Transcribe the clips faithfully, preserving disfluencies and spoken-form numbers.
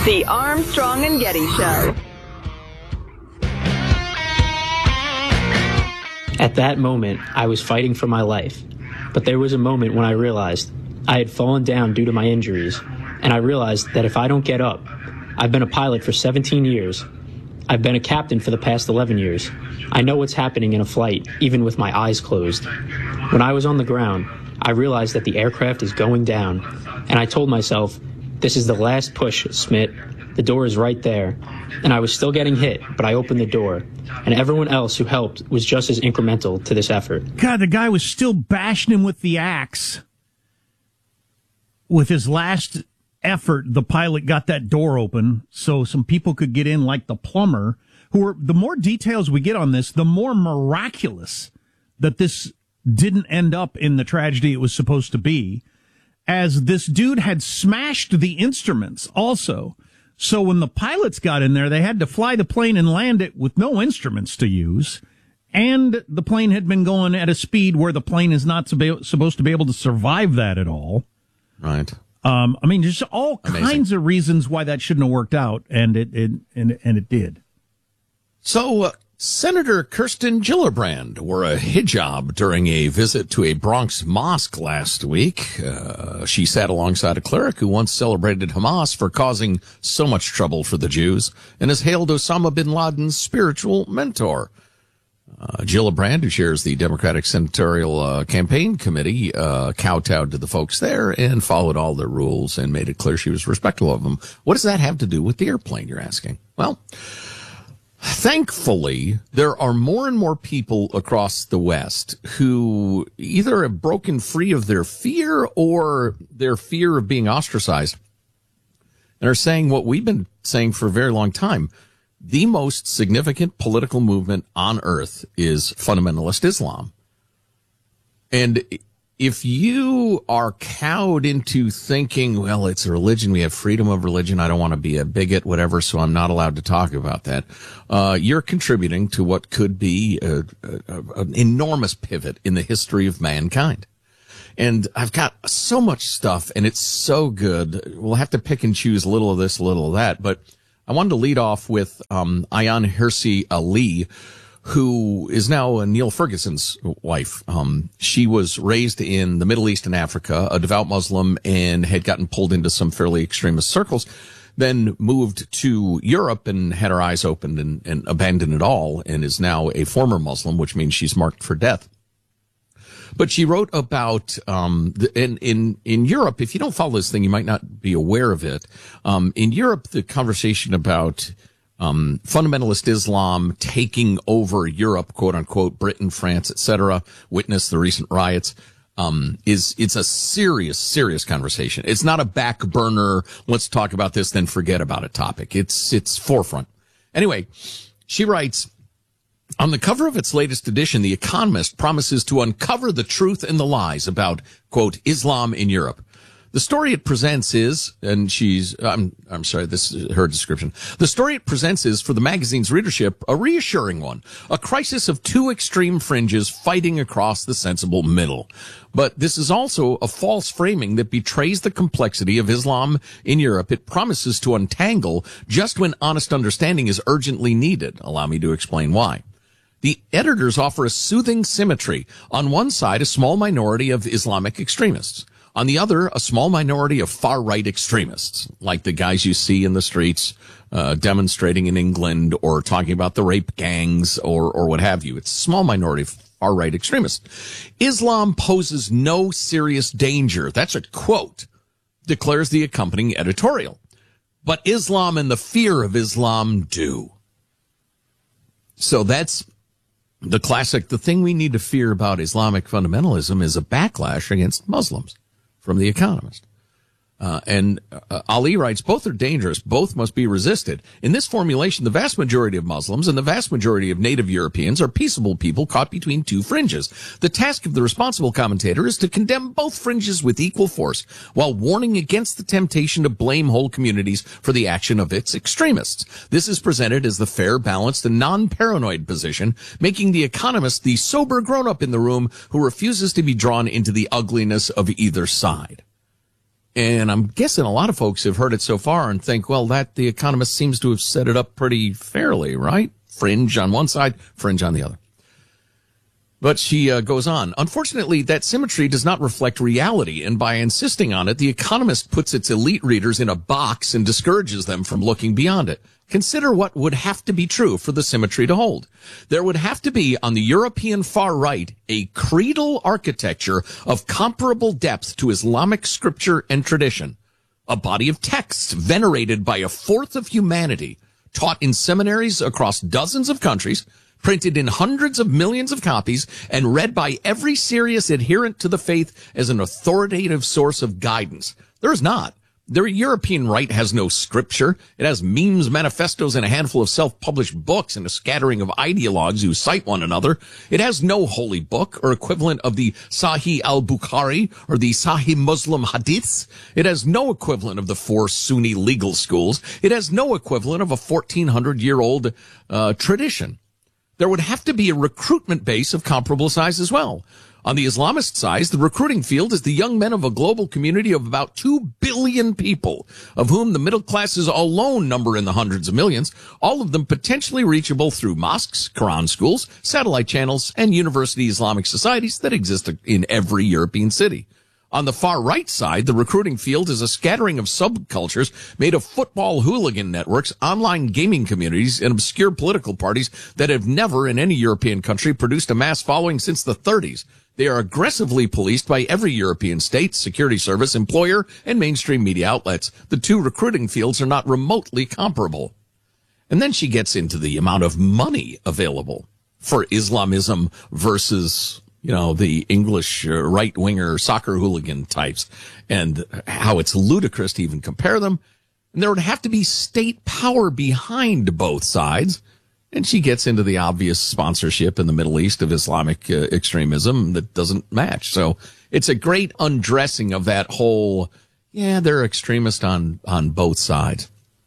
The Armstrong and Getty Show. At that moment, I was fighting for my life. But there was a moment when I realized I had fallen down due to my injuries, and I realized that if I don't get up, I've been a pilot for seventeen years. I've been a captain for the past eleven years. I know what's happening in a flight, even with my eyes closed. When I was on the ground, I realized that the aircraft is going down, and I told myself, this is the last push, Smith. The door is right there. And I was still getting hit, but I opened the door. And everyone else who helped was just as incremental to this effort. God, the guy was still bashing him with the axe. With his last effort, the pilot got that door open so some people could get in, like the plumber, who are, the more details we get on this, the more miraculous that this didn't end up in the tragedy it was supposed to be, as this dude had smashed the instruments also. So when the pilots got in there, they had to fly the plane and land it with no instruments to use. And the plane had been going at a speed where the plane is not supposed to be able to survive that at all. Right. Um, I mean, just all Amazing. kinds of reasons why that shouldn't have worked out, and it, it and and it did. So, uh, Senator Kirsten Gillibrand wore a hijab during a visit to a Bronx mosque last week. Uh, she sat alongside a cleric who once celebrated Hamas for causing so much trouble for the Jews and has hailed Osama bin Laden's spiritual mentor. Uh, Gillibrand, who shares the Democratic Senatorial uh, Campaign Committee, uh, kowtowed to the folks there and followed all the rules and made it clear she was respectful of them. What does that have to do with the airplane, you're asking? Well, thankfully, there are more and more people across the West who either have broken free of their fear or their fear of being ostracized and are saying what we've been saying for a very long time. The most significant political movement on earth is fundamentalist Islam. And if you are cowed into thinking, well, it's a religion, we have freedom of religion, I don't want to be a bigot, whatever, so I'm not allowed to talk about that, uh, you're contributing to what could be a, a, an enormous pivot in the history of mankind. And I've got so much stuff, and it's so good. We'll have to pick and choose a little of this, a little of that, but I wanted to lead off with um, Ayaan Hirsi Ali, who is now Neil Ferguson's wife. Um, she was raised in the Middle East and Africa, a devout Muslim, and had gotten pulled into some fairly extremist circles, then moved to Europe and had her eyes opened and, and abandoned it all, and is now a former Muslim, which means she's marked for death. But she wrote about, um, the, in, in, in Europe, if you don't follow this thing, you might not be aware of it. Um, in Europe, the conversation about, um, fundamentalist Islam taking over Europe, quote unquote, Britain, France, et cetera, witness the recent riots, um, is, it's a serious, serious conversation. It's not a back burner, let's talk about this, then forget about it topic. It's, it's forefront. Anyway, she writes, on the cover of its latest edition, The Economist promises to uncover the truth and the lies about, quote, Islam in Europe. The story it presents is, and she's, I'm, I'm sorry, this is her description. The story it presents is, for the magazine's readership, a reassuring one. A crisis of two extreme fringes fighting across the sensible middle. But this is also a false framing that betrays the complexity of Islam in Europe. It promises to untangle just when honest understanding is urgently needed. Allow me to explain why. The editors offer a soothing symmetry. On one side, a small minority of Islamic extremists. On the other, a small minority of far-right extremists, like the guys you see in the streets uh, demonstrating in England or talking about the rape gangs or, or what have you. It's a small minority of far-right extremists. Islam poses no serious danger. That's a quote, declares the accompanying editorial. But Islam and the fear of Islam do. So that's the classic. The thing we need to fear about Islamic fundamentalism is a backlash against Muslims from The Economist. Uh, and uh, Ali writes, both are dangerous. Both must be resisted. In this formulation, the vast majority of Muslims and the vast majority of native Europeans are peaceable people caught between two fringes. The task of the responsible commentator is to condemn both fringes with equal force while warning against the temptation to blame whole communities for the action of its extremists. This is presented as the fair, balanced, and non-paranoid position, making The Economist the sober grown-up in the room who refuses to be drawn into the ugliness of either side. And I'm guessing a lot of folks have heard it so far and think, well, that The Economist seems to have set it up pretty fairly, right? Fringe on one side, fringe on the other. But she uh, goes on. Unfortunately, that symmetry does not reflect reality, and by insisting on it, The Economist puts its elite readers in a box and discourages them from looking beyond it. Consider what would have to be true for the symmetry to hold. There would have to be, on the European far right, a creedal architecture of comparable depth to Islamic scripture and tradition, a body of texts venerated by a fourth of humanity, taught in seminaries across dozens of countries, printed in hundreds of millions of copies, and read by every serious adherent to the faith as an authoritative source of guidance. There is not. The European right has no scripture. It has memes, manifestos, and a handful of self-published books and a scattering of ideologues who cite one another. It has no holy book or equivalent of the Sahih al-Bukhari or the Sahih Muslim Hadiths. It has no equivalent of the four Sunni legal schools. It has no equivalent of a fourteen hundred year old uh, tradition. There would have to be a recruitment base of comparable size as well. On the Islamist side, the recruiting field is the young men of a global community of about two billion people, of whom the middle classes alone number in the hundreds of millions, all of them potentially reachable through mosques, Quran schools, satellite channels, and university Islamic societies that exist in every European city. On the far right side, the recruiting field is a scattering of subcultures made of football hooligan networks, online gaming communities, and obscure political parties that have never in any European country produced a mass following since the thirties. They are aggressively policed by every European state, security service, employer, and mainstream media outlets. The two recruiting fields are not remotely comparable. And then she gets into the amount of money available for Islamism versus, you know, the English uh, right-winger soccer hooligan types, and how it's ludicrous to even compare them. And there would have to be state power behind both sides. And she gets into the obvious sponsorship in the Middle East of Islamic uh, extremism that doesn't match. So it's a great undressing of that whole, yeah, they're extremist on, on both sides.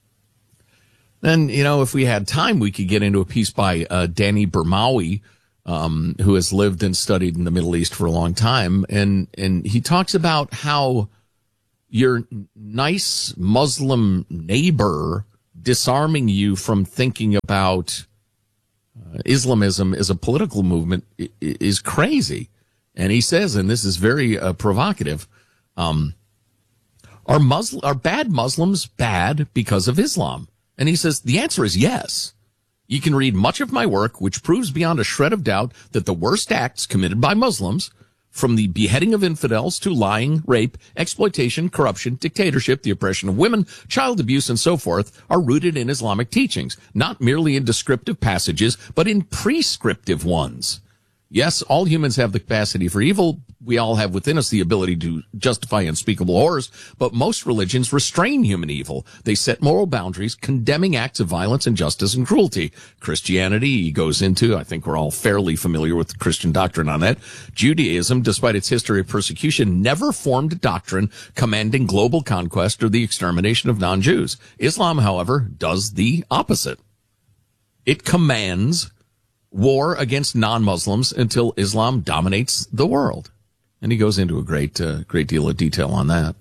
Then, you know, if we had time, we could get into a piece by uh, Danny Bermawi, um, who has lived and studied in the Middle East for a long time. And, and he talks about how your nice Muslim neighbor disarming you from thinking about uh, Islamism as a political movement is crazy. And he says, and this is very uh, provocative, um, are Muslim, are bad Muslims bad because of Islam? And he says, the answer is yes. You can read much of my work, which proves beyond a shred of doubt that the worst acts committed by Muslims, from the beheading of infidels to lying, rape, exploitation, corruption, dictatorship, the oppression of women, child abuse, and so forth, are rooted in Islamic teachings, not merely in descriptive passages, but in prescriptive ones. Yes, all humans have the capacity for evil. We all have within us the ability to justify unspeakable horrors, but most religions restrain human evil. They set moral boundaries, condemning acts of violence, injustice, and cruelty. Christianity, he goes into, I think we're all fairly familiar with Christian doctrine on that. Judaism, despite its history of persecution, never formed a doctrine commanding global conquest or the extermination of non-Jews. Islam, however, does the opposite. It commands war against non-Muslims until Islam dominates the world. And he goes into a great, uh, great deal of detail on that.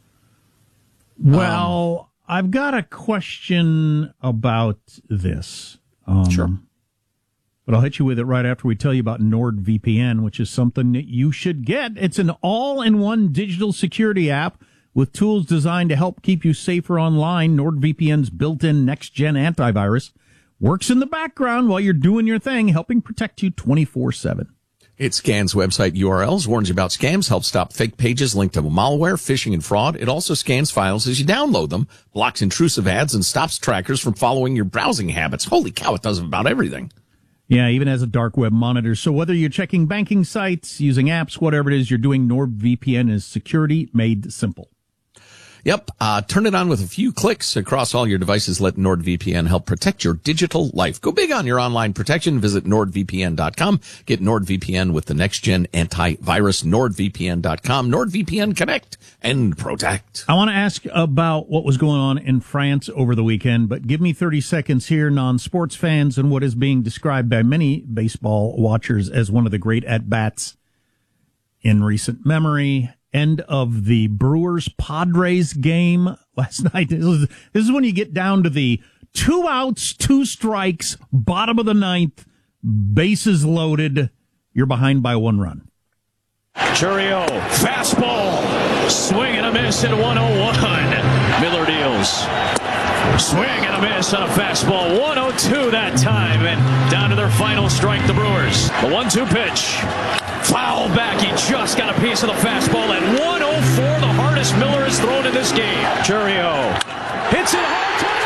Well, um, I've got a question about this. Um, sure. But I'll hit you with it right after we tell you about NordVPN, which is something that you should get. It's an all-in-one digital security app with tools designed to help keep you safer online. NordVPN's built-in next-gen antivirus works in the background while you're doing your thing, helping protect you twenty-four seven. It scans website U R Ls, warns you about scams, helps stop fake pages linked to malware, phishing, and fraud. It also scans files as you download them, blocks intrusive ads, and stops trackers from following your browsing habits. Holy cow, it does about everything. Yeah, even as a dark web monitor. So whether you're checking banking sites, using apps, whatever it is you're doing, NordVPN is security made simple. Yep. Uh, turn it on with a few clicks across all your devices. Let NordVPN help protect your digital life. Go big on your online protection. Visit nord v p n dot com. Get NordVPN with the next-gen antivirus. nord v p n dot com. NordVPN connect and protect. I want to ask about what was going on in France over the weekend, but give me thirty seconds here, non-sports fans, and what is being described by many baseball watchers as one of the great at-bats in recent memory. end of the Brewers-Padres game last night. This is, this is when you get down to the two outs, two strikes, bottom of the ninth, bases loaded. You're behind by one run. Chourio, fastball, swing and a miss at one oh one. Miller deals. Swing and a miss on a fastball. one oh two that time, and down to their final strike, the Brewers. The one two pitch. Foul back. He just got a piece of the fastball at one oh four, the hardest Miller has thrown in this game. Chourio hits it hard.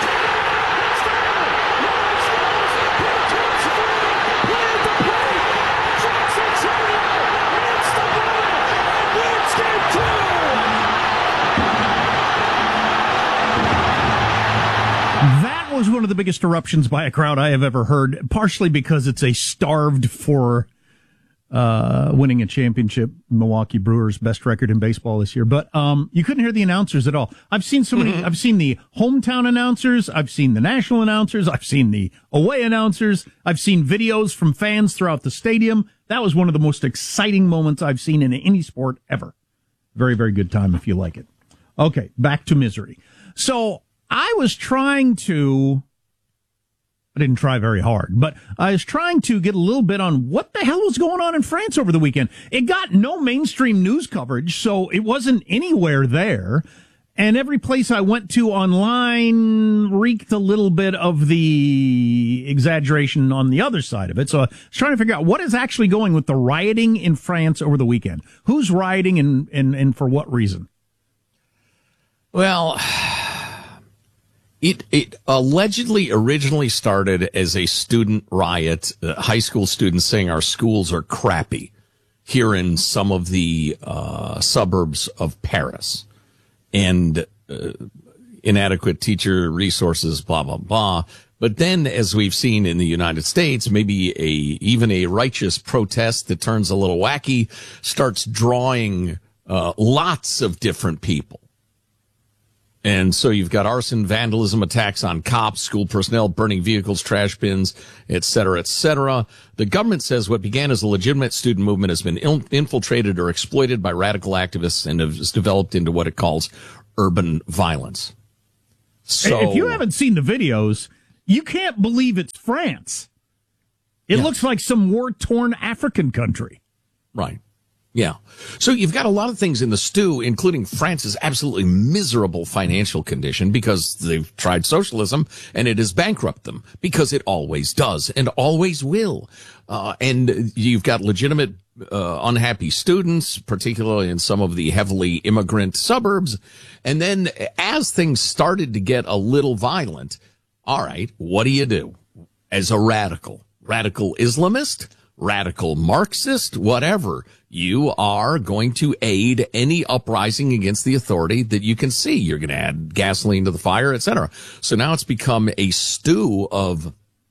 That was one of the biggest eruptions by a crowd I have ever heard, partially because it's a starved for uh, winning a championship. Milwaukee Brewers' best record in baseball this year. But um, you couldn't hear the announcers at all. I've seen so many. Mm-hmm. I've seen the hometown announcers. I've seen the national announcers. I've seen the away announcers. I've seen videos from fans throughout the stadium. That was one of the most exciting moments I've seen in any sport ever. Very, very good time if you like it. Okay, back to misery. So I was trying to, I didn't try very hard, but I was trying to get a little bit on what the hell was going on in France over the weekend. It got no mainstream news coverage, so it wasn't anywhere there. And every place I went to online reeked a little bit of the exaggeration on the other side of it. So I was trying to figure out what is actually going with the rioting in France over the weekend. Who's rioting and, and, and for what reason? Well, It it allegedly originally started as a student riot, uh, high school students saying our schools are crappy here in some of the uh, suburbs of Paris, and uh, inadequate teacher resources, blah, blah, blah. But then, as we've seen in the United States, maybe a even a righteous protest that turns a little wacky starts drawing uh, lots of different people. And so you've got arson, vandalism, attacks on cops, school personnel, burning vehicles, trash bins, et cetera, et cetera. The government says what began as a legitimate student movement has been il- infiltrated or exploited by radical activists and has developed into what it calls urban violence. So if you haven't seen the videos, you can't believe it's France. It yeah. looks like some war-torn African country. Right. Yeah. So you've got a lot of things in the stew, including France's absolutely miserable financial condition because they've tried socialism and it has bankrupted them because it always does and always will. Uh, and you've got legitimate, uh, unhappy students, particularly in some of the heavily immigrant suburbs. And then as things started to get a little violent, all right, what do you do as a radical? Radical Islamist? Radical Marxist, whatever, you are going to aid any uprising against the authority that you can see. You're going to add gasoline to the fire, et cetera. So now it's become a stew of,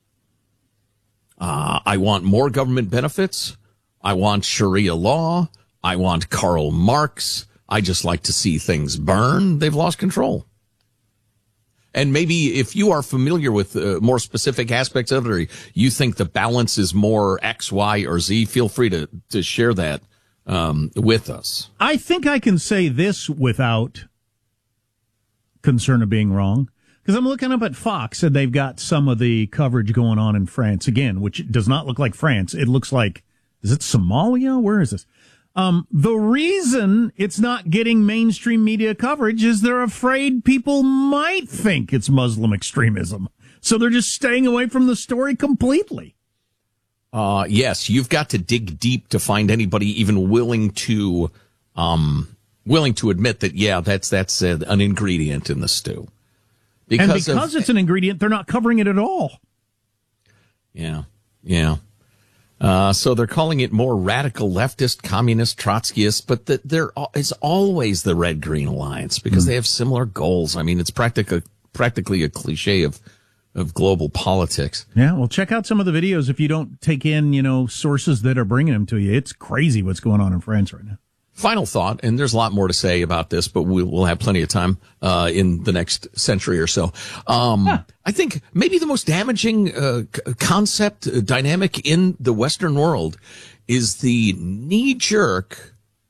uh, I want more government benefits. I want Sharia law. I want Karl Marx. I just like to see things burn. They've lost control. And maybe if you are familiar with uh, more specific aspects of it, or you think the balance is more X, Y, or Z, feel free to, to share that um, with us. I think I can say this without concern of being wrong, because I'm looking up at Fox, and they've got some of the coverage going on in France, again, which does not look like France. It looks like, is it Somalia? Where is this? Um, the reason it's not getting mainstream media coverage is they're afraid people might think it's Muslim extremism. So they're just staying away from the story completely. Uh, yes, you've got to dig deep to find anybody even willing to, um, willing to admit that, yeah, that's, that's a, an ingredient in the stew. Because and because of, it's an ingredient, they're not covering it at all. Yeah, yeah. Uh, so they're calling it more radical leftist, communist, Trotskyist, but the, there is always the Red-Green Alliance because mm. they have similar goals. I mean, it's practically, practically a cliche of, of global politics. Yeah, well, check out some of the videos if you don't take in, you know, sources that are bringing them to you. It's crazy what's going on in France right now. Final thought, and there's a lot more to say about this, but we'll, we'll have plenty of time uh, in the next century or so. Um, huh. I think maybe the most damaging uh, c- concept, uh, dynamic in the Western world is the knee-jerk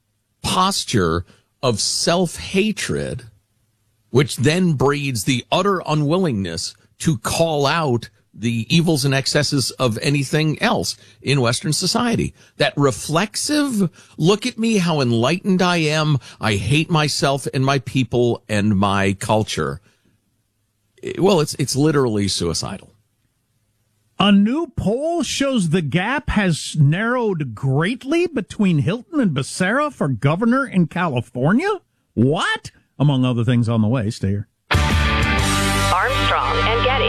posture of self-hatred, which then breeds the utter unwillingness to call out the evils and excesses of anything else in Western society. That reflexive, look at me, how enlightened I am, I hate myself and my people and my culture. Well, it's it's literally suicidal. A new poll shows the gap has narrowed greatly between Hilton and Becerra for governor in California. What? Among other things on the way. Stay here. Armstrong and Getty.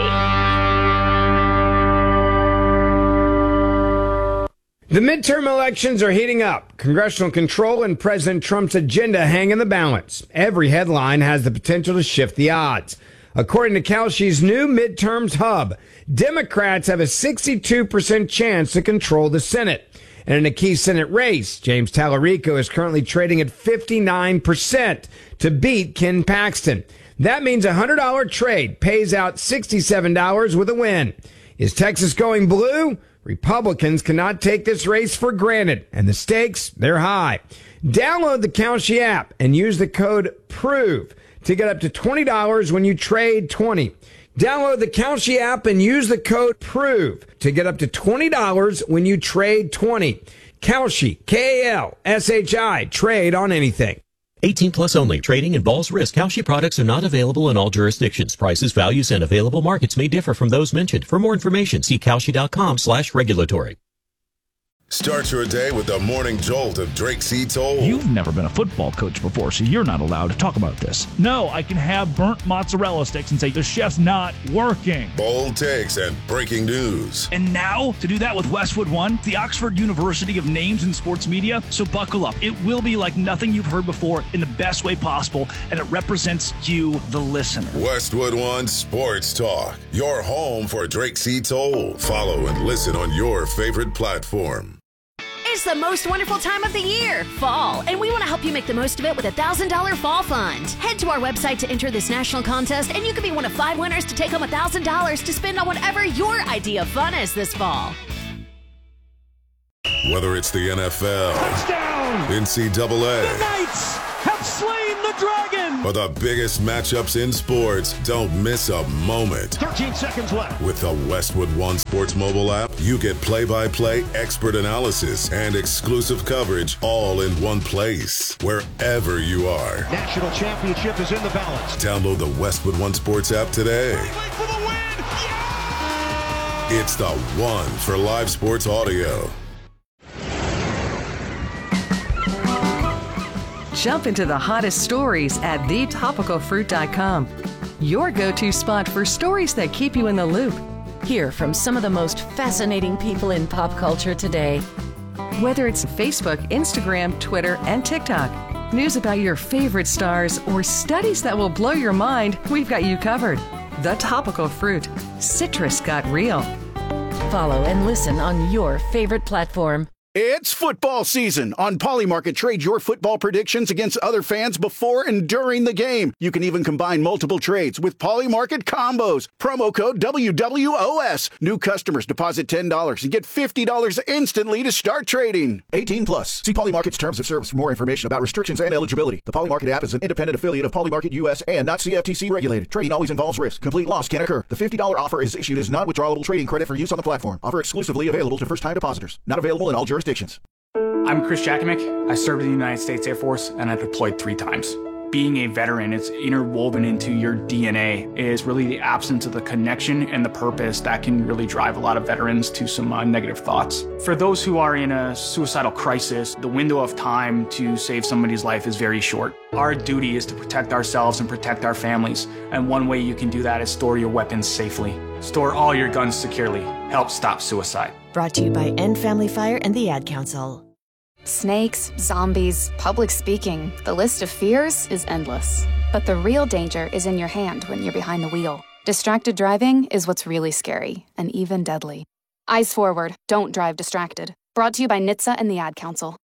The midterm elections are heating up. Congressional control and President Trump's agenda hang in the balance. Every headline has the potential to shift the odds. According to Kalshi's new midterms hub, Democrats have a sixty-two percent chance to control the Senate. And in a key Senate race, James Tallarico is currently trading at fifty-nine percent to beat Ken Paxton. That means a one hundred dollars trade pays out sixty-seven dollars with a win. Is Texas going blue? Republicans cannot take this race for granted, and the stakes, they're high. Download the Kalshi app and use the code PROVE to get up to twenty dollars when you trade twenty. Download the Kalshi app and use the code PROVE to get up to twenty dollars when you trade twenty. Kalshi, K A L S H I, trade on anything. eighteen plus only. Trading involves risk. Kalshi products are not available in all jurisdictions. Prices, values, and available markets may differ from those mentioned. For more information, see Kalshi.com slash regulatory. Start your day with the morning jolt of Drake C. Toll. You've never been a football coach before, so you're not allowed to talk about this. No, I can have burnt mozzarella sticks and say the chef's not working. Bold takes and breaking news. And now, to do that with Westwood One, the Oxford University of Names in Sports Media. So buckle up. It will be like nothing you've heard before in the best way possible, and it represents you, the listener. Westwood One Sports Talk, your home for Drake C. Toll. Follow and listen on your favorite platform. It's the most wonderful time of the year, fall, and we want to help you make the most of it with a one thousand dollars Fall Fund. Head to our website to enter this national contest, and you can be one of five winners to take home one thousand dollars to spend on whatever your idea of fun is this fall. Whether it's the N F L, Touchdown! N C double A, The Knights have slain the dragon! or the biggest matchups in sports, don't miss a moment. thirteen seconds left. With the Westwood One Sports mobile app, you get play-by-play expert analysis and exclusive coverage all in one place, wherever you are. National championship is in the balance. Download the Westwood One Sports app today. For the win! Yeah! It's the one for live sports audio. Jump into the hottest stories at the topical fruit dot com. Your go-to spot for stories that keep you in the loop. Hear from some of the most fascinating people in pop culture today. Whether it's Facebook, Instagram, Twitter, and TikTok, news about your favorite stars, or studies that will blow your mind, we've got you covered. The Topical Fruit. Citrus got real. Follow and listen on your favorite platform. It's football season. On Polymarket, trade your football predictions against other fans before and during the game. You can even combine multiple trades with Polymarket combos. Promo code W W O S. New customers deposit ten dollars and get fifty dollars instantly to start trading. eighteen plus. See Polymarket's terms of service for more information about restrictions and eligibility. The Polymarket app is an independent affiliate of Polymarket U S and not C F T C regulated. Trading always involves risk. Complete loss can occur. The fifty dollars offer is issued as non-withdrawable trading credit for use on the platform. Offer exclusively available to first-time depositors. Not available in all jurisdictions. I'm Chris Jakimick. I served in the United States Air Force and I deployed three times. Being a veteran, it's interwoven into your D N A, is really the absence of the connection and the purpose that can really drive a lot of veterans to some uh, negative thoughts. For those who are in a suicidal crisis, the window of time to save somebody's life is very short. Our duty is to protect ourselves and protect our families, and one way you can do that is store your weapons safely. Store all your guns securely. Help stop suicide. Brought to you by End Family Fire and the Ad Council. Snakes, zombies, public speaking. The list of fears is endless. But the real danger is in your hand when you're behind the wheel. Distracted driving is what's really scary and even deadly. Eyes forward. Don't drive distracted. Brought to you by N H T S A and the Ad Council.